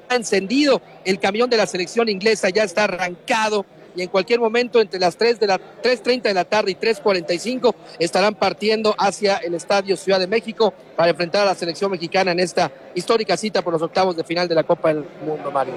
encendido el camión de la selección inglesa, ya está arrancado y en cualquier momento entre las 3:30 de la tarde y 3:45 estarán partiendo hacia el Estadio Ciudad de México para enfrentar a la selección mexicana en esta histórica cita por los octavos de final de la Copa del Mundo, Mario.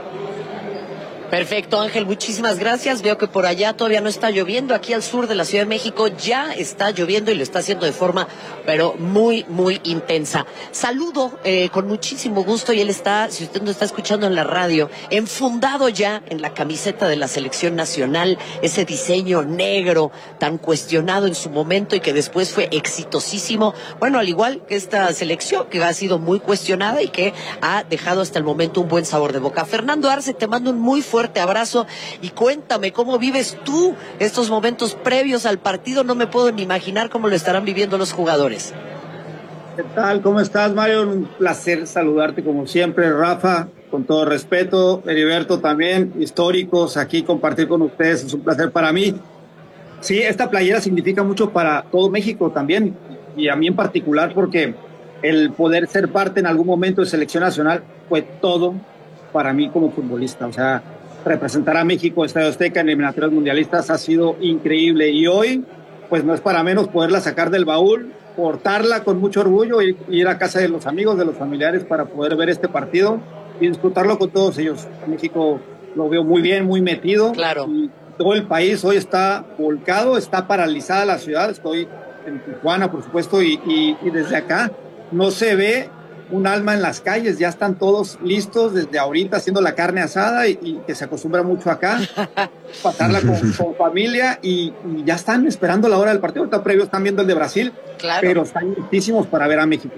Perfecto, Ángel, muchísimas gracias. Veo que por allá todavía no está lloviendo. Aquí al sur de la Ciudad de México ya está lloviendo y lo está haciendo de forma, pero muy, muy intensa. Saludo con muchísimo gusto y él está, si usted nos está escuchando en la radio, enfundado ya en la camiseta de la selección nacional, ese diseño negro tan cuestionado en su momento y que después fue exitosísimo. Bueno, al igual que esta selección que ha sido muy cuestionada y que ha dejado hasta el momento un buen sabor de boca. Fernando Arce, te mando un muy fuerte abrazo y cuéntame cómo vives tú estos momentos previos al partido. No me puedo ni imaginar cómo lo estarán viviendo los jugadores. ¿Qué tal? ¿Cómo estás, Mario? Un placer saludarte como siempre, Rafa, con todo respeto. Heriberto también, históricos, aquí compartir con ustedes, es un placer para mí. Sí, esta playera significa mucho para todo México también, y a mí en particular, porque el poder ser parte en algún momento de selección nacional fue todo para mí como futbolista. O sea, representar a México, Estadio Azteca, en eliminatorias mundialistas ha sido increíble, y hoy pues no es para menos poderla sacar del baúl, portarla con mucho orgullo y ir a casa de los amigos, de los familiares para poder ver este partido y disfrutarlo con todos ellos. México lo veo muy bien, muy metido. Claro. Y todo el país hoy está volcado, está paralizada la ciudad. Estoy en Tijuana, por supuesto, y desde acá no se ve un alma en las calles, ya están todos listos desde ahorita haciendo la carne asada y que se acostumbra mucho acá, pasarla con familia y ya están esperando la hora del partido. Ahorita previo están viendo el de Brasil, claro, pero están listísimos para ver a México.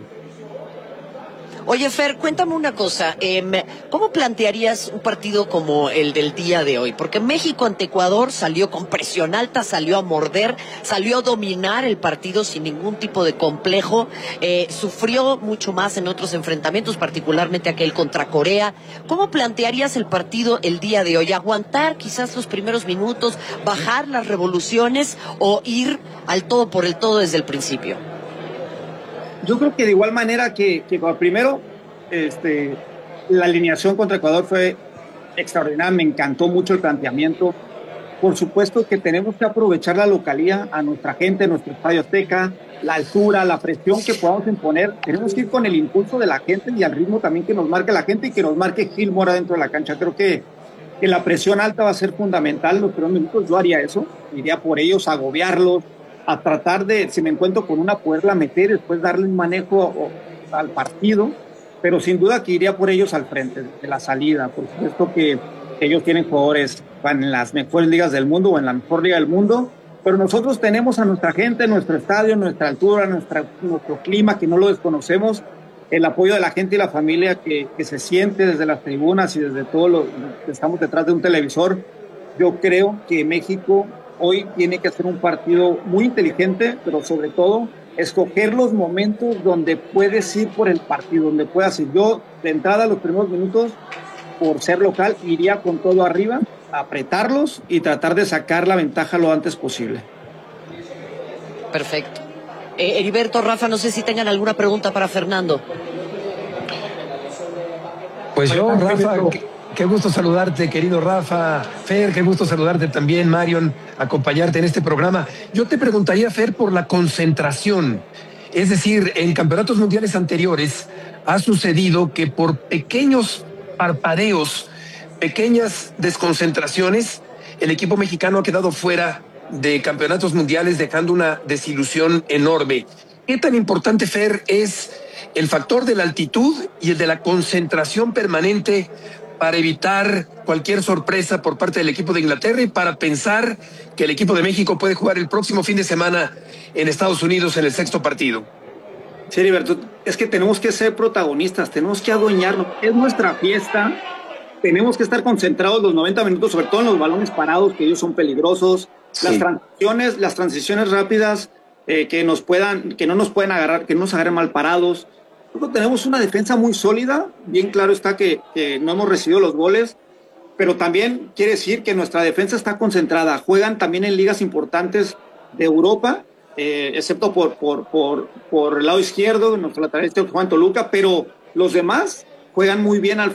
Oye, Fer, cuéntame una cosa, ¿cómo plantearías un partido como el del día de hoy? Porque México ante Ecuador salió con presión alta, salió a morder, salió a dominar el partido sin ningún tipo de complejo, sufrió mucho más en otros enfrentamientos, particularmente aquel contra Corea. ¿Cómo plantearías el partido el día de hoy? ¿Aguantar quizás los primeros minutos, bajar las revoluciones o ir al todo por el todo desde el principio? Yo creo que de igual manera que primero, la alineación contra Ecuador fue extraordinaria, me encantó mucho el planteamiento. Por supuesto que tenemos que aprovechar la localía, a nuestra gente, nuestro Estadio Azteca, la altura, la presión que podamos imponer. Tenemos que ir con el impulso de la gente y al ritmo también que nos marque la gente y que nos marque Gil Mora dentro de la cancha. Creo que la presión alta va a ser fundamental los primeros minutos. Yo haría eso, iría por ellos, agobiarlos, a tratar de, si me encuentro con una, poderla meter, después darle un manejo al partido, pero sin duda que iría por ellos al frente, de la salida. Por supuesto que ellos tienen jugadores en las mejores ligas del mundo o en la mejor liga del mundo, pero nosotros tenemos a nuestra gente, nuestro estadio, nuestra altura, nuestro clima, que no lo desconocemos, el apoyo de la gente y la familia que se siente desde las tribunas y desde todo lo que estamos detrás de un televisor. Yo creo que México hoy tiene que hacer un partido muy inteligente, pero sobre todo escoger los momentos donde puedes ir por el partido, donde puedas ir. Yo, de entrada, los primeros minutos, por ser local, iría con todo arriba, apretarlos y tratar de sacar la ventaja lo antes posible. Perfecto. Heriberto, Rafa, no sé si tengan alguna pregunta para Fernando. Pues yo, Rafa, qué gusto saludarte, querido Rafa. Fer, qué gusto saludarte también, Marion, acompañarte en este programa. Yo te preguntaría, Fer, por la concentración. Es decir, en campeonatos mundiales anteriores ha sucedido que por pequeños parpadeos, pequeñas desconcentraciones, el equipo mexicano ha quedado fuera de campeonatos mundiales, dejando una desilusión enorme. ¿Qué tan importante, Fer, es el factor de la altitud y el de la concentración permanente para evitar cualquier sorpresa por parte del equipo de Inglaterra y para pensar que el equipo de México puede jugar el próximo fin de semana en Estados Unidos en el sexto partido? Sí, Heriberto, es que tenemos que ser protagonistas, tenemos que adueñarnos, es nuestra fiesta, tenemos que estar concentrados los 90 minutos, sobre todo en los balones parados, que ellos son peligrosos, sí. Las transiciones rápidas, que no nos pueden agarrar, que no nos agarren mal parados. Luego tenemos una defensa muy sólida, bien claro está que no hemos recibido los goles, pero también quiere decir que nuestra defensa está concentrada, juegan también en ligas importantes de Europa, excepto por el lado izquierdo, nuestro lateral izquierdo Juan Toluca, pero los demás juegan muy bien al